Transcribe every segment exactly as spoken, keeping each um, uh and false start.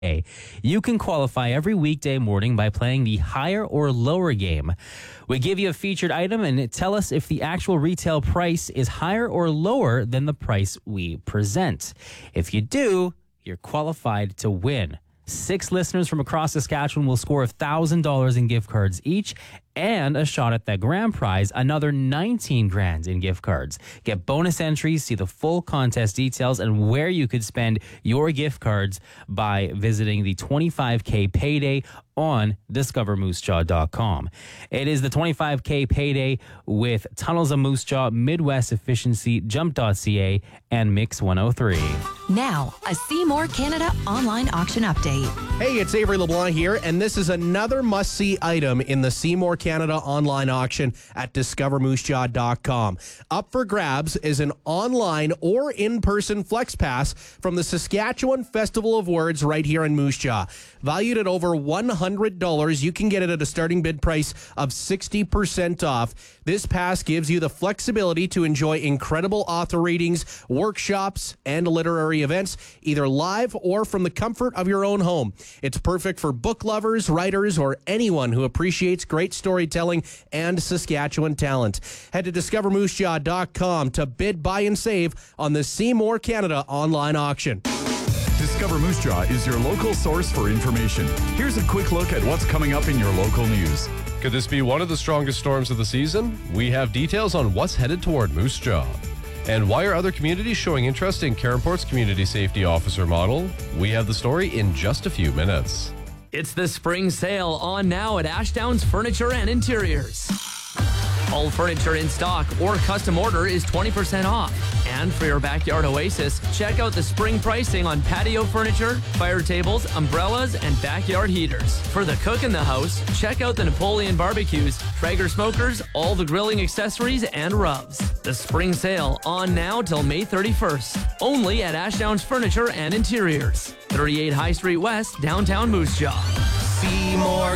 You can qualify every weekday morning by playing the higher or lower game. We give you a featured item and tell us if the actual retail price is higher or lower than the price we present. If you do, you're qualified to win. Six listeners from across Saskatchewan will score one thousand dollars in gift cards each and a shot at that grand prize, another nineteen grand in gift cards. Get bonus entries, see the full contest details, and where you could spend your gift cards by visiting the twenty-five K payday on discover moose jaw dot com. It is the twenty-five K payday with Tunnels of Moose Jaw, Midwest Efficiency, Jump dot C A, and Mix one oh three. Now, a Seymour Canada online auction update. Hey, it's Avery LeBlanc here, and this is another must-see item in the Seymour Canada online auction at discover moose jaw dot com. Up for grabs is an online or in-person Flex Pass from the Saskatchewan Festival of Words right here in Moose Jaw. Valued at over one hundred dollars, you can get it at a starting bid price of sixty percent off. This pass gives you the flexibility to enjoy incredible author readings, workshops, and literary events, either live or from the comfort of your own home. It's perfect for book lovers, writers, or anyone who appreciates great storytelling and Saskatchewan talent. Head to discover moose jaw dot com to bid, buy, and save on the Seymour Canada online auction. Discover Moose Jaw is your local source for information. Here's a quick look at what's coming up in your local news. Could this be one of the strongest storms of the season? We have details on what's headed toward Moose Jaw. And why are other communities showing interest in Caronport's community safety officer model? We have the story in just a few minutes. It's the spring sale on now at Ashdowns Furniture and Interiors. All furniture in stock or custom order is twenty percent off. And for your backyard oasis, check out the spring pricing on patio furniture, fire tables, umbrellas, and backyard heaters. For the cook in the house, check out the Napoleon barbecues, Traeger smokers, all the grilling accessories, and rubs. The spring sale on now till May thirty-first. Only at Ashdowns Furniture and Interiors. thirty-eight High Street West, downtown Moose Jaw. Seymour,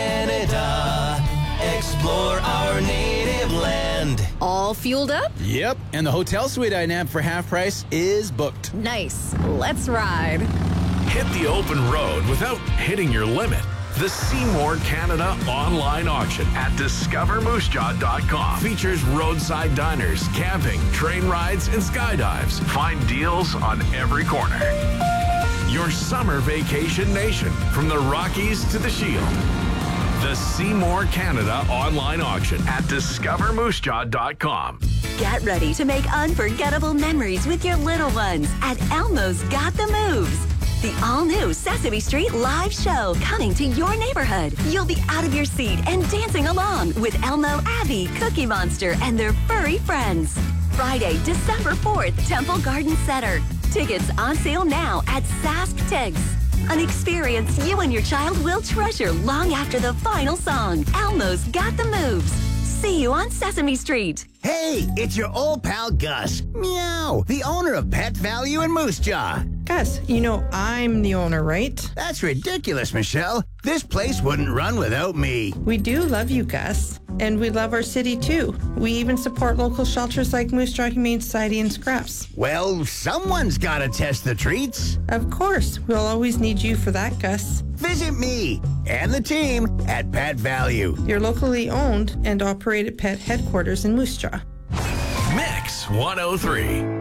Canada. Explore our native land. All fueled up? Yep, and the hotel suite I nabbed for half price is booked. Nice. Let's ride. Hit the open road without hitting your limit. The Seymour Canada online auction at discover moose jaw dot com features roadside diners, camping, train rides, and skydives. Find deals on every corner. Your summer vacation nation, from the Rockies to the Shield. The Seymour Canada online auction at discover moose jaw dot com. Get ready to make unforgettable memories with your little ones at Elmo's Got the Moves. The all-new Sesame Street live show coming to your neighborhood. You'll be out of your seat and dancing along with Elmo, Abby, Cookie Monster, and their furry friends. Friday, December fourth, Temple Garden Center. Tickets on sale now at Sask Tigs. An experience you and your child will treasure long after the final song. Elmo's Got the Moves. See you on Sesame Street. Hey, it's your old pal Gus. Meow, the owner of Pet Value in Moose Jaw. Gus, you know I'm the owner, right? That's ridiculous, Michelle. This place wouldn't run without me. We do love you, Gus. And we love our city, too. We even support local shelters like Moose Jaw Humane Society and Scraps. Well, someone's got to test the treats. Of course. We'll always need you for that, Gus. Visit me and the team at Pet Value. Your locally owned and operated pet headquarters in Moose Jaw. Mix one oh three.